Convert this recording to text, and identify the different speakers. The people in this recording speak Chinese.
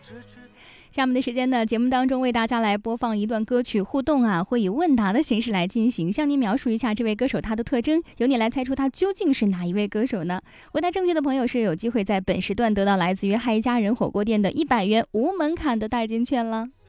Speaker 1: 下面的时间呢，节目当中为大家来播放一段歌曲互动啊，会以问答的形式来进行，向您描述一下这位歌手他的特征，由你来猜出他究竟是哪一位歌手呢？回答正确的朋友是有机会在本时段得到来自于嗨家人火锅店的100元无门槛的代金券了。